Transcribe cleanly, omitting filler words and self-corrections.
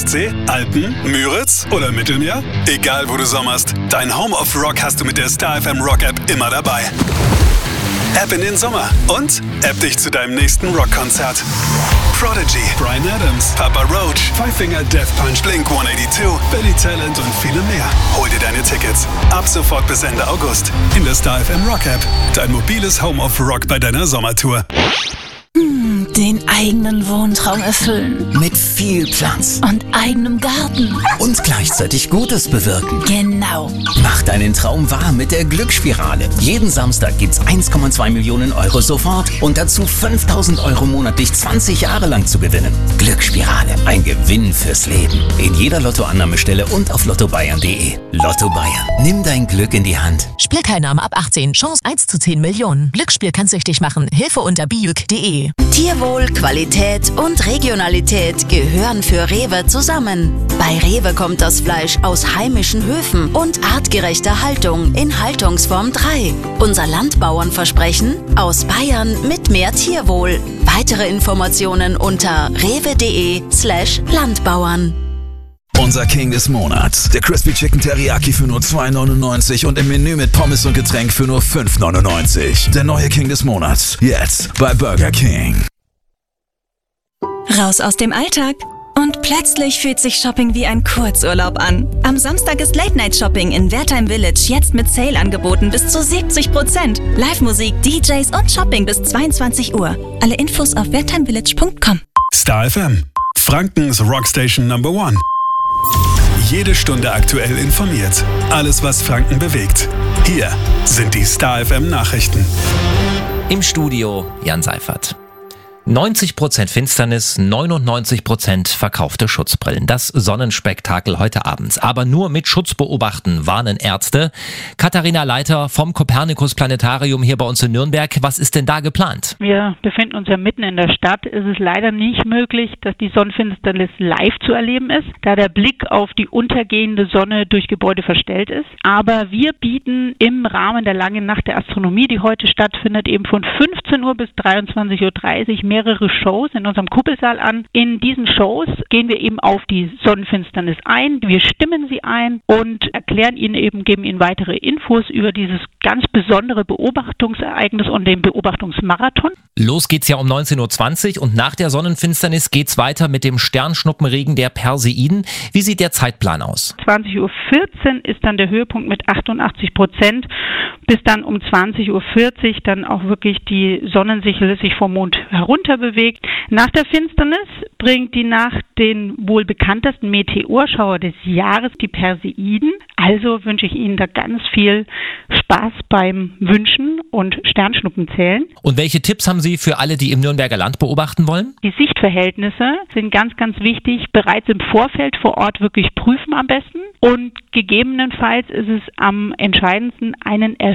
Ostsee, Alpen, Müritz oder Mittelmeer? Egal wo du sommerst, dein Home of Rock hast du mit der Star FM Rock App immer dabei. App in den Sommer und App dich zu deinem nächsten Rockkonzert. Prodigy, Bryan Adams, Papa Roach, Five Finger Death Punch, Blink-182, Billy Talent und viele mehr. Hol dir deine Tickets ab sofort bis Ende August in der Star FM Rock App. Dein mobiles Home of Rock bei deiner Sommertour. Den eigenen Wohntraum erfüllen. Mit viel Platz. Und eigenem Garten. Und gleichzeitig Gutes bewirken. Genau. Mach deinen Traum wahr mit der Glücksspirale. Jeden Samstag gibt's 1,2 Millionen Euro sofort und dazu 5.000 Euro monatlich 20 Jahre lang zu gewinnen. Glücksspirale. Ein Gewinn fürs Leben. In jeder Lottoannahmestelle und auf lottobayern.de. Lotto Bayern. Nimm dein Glück in die Hand. Spielteilnahme ab 18. Chance 1 zu 10 Millionen. Glücksspiel kann süchtig machen. Hilfe unter biuk.de. Tierwohl, Qualität und Regionalität gehören für Rewe zusammen. Bei Rewe kommt das Fleisch aus heimischen Höfen und artgerechter Haltung in Haltungsform 3. Unser Landbauernversprechen: aus Bayern mit mehr Tierwohl. Weitere Informationen unter rewe.de/Landbauern. Unser King des Monats. Der Crispy Chicken Teriyaki für nur 2,99 und im Menü mit Pommes und Getränk für nur 5,99. Der neue King des Monats. Jetzt bei Burger King. Raus aus dem Alltag. Und plötzlich fühlt sich Shopping wie ein Kurzurlaub an. Am Samstag ist Late-Night-Shopping in Wertheim Village jetzt mit Sale-Angeboten bis zu 70%. Live-Musik, DJs und Shopping bis 22 Uhr. Alle Infos auf wertheimvillage.com. Star FM, Frankens Rockstation Number 1. Jede Stunde aktuell informiert. Alles, was Franken bewegt. Hier sind die Star FM Nachrichten. Im Studio Jan Seifert. 90% Finsternis, 99% verkaufte Schutzbrillen. Das Sonnenspektakel heute abends. Aber nur mit Schutz beobachten, warnen Ärzte. Katharina Leiter vom Kopernikus-Planetarium hier bei uns in Nürnberg. Was ist denn da geplant? Wir befinden uns ja mitten in der Stadt. Es ist leider nicht möglich, dass die Sonnenfinsternis live zu erleben ist, da der Blick auf die untergehende Sonne durch Gebäude verstellt ist. Aber wir bieten im Rahmen der langen Nacht der Astronomie, die heute stattfindet, eben von 15 Uhr bis 23.30 Uhr mehrere Shows in unserem Kuppelsaal an. In diesen Shows gehen wir eben auf die Sonnenfinsternis ein. Wir stimmen sie ein und erklären Ihnen eben, geben Ihnen weitere Infos über dieses ganz besondere Beobachtungsereignis und den Beobachtungsmarathon. Los geht's ja um 19.20 Uhr und nach der Sonnenfinsternis geht's weiter mit dem Sternschnuppenregen der Perseiden. Wie sieht der Zeitplan aus? 20.14 Uhr ist dann der Höhepunkt mit 88%, bis dann um 20.40 Uhr dann auch wirklich die Sonnensichel sich vom Mond herunter bewegt. Nach der Finsternis bringt die Nacht den wohl bekanntesten Meteorschauer des Jahres, die Perseiden. Also wünsche ich Ihnen da ganz viel Spaß beim Wünschen und Sternschnuppenzählen. Und welche Tipps haben Sie für alle, die im Nürnberger Land beobachten wollen? Die Sichtverhältnisse sind ganz, ganz wichtig. Bereits im Vorfeld vor Ort wirklich prüfen am besten. Und gegebenenfalls ist es am entscheidendsten, einen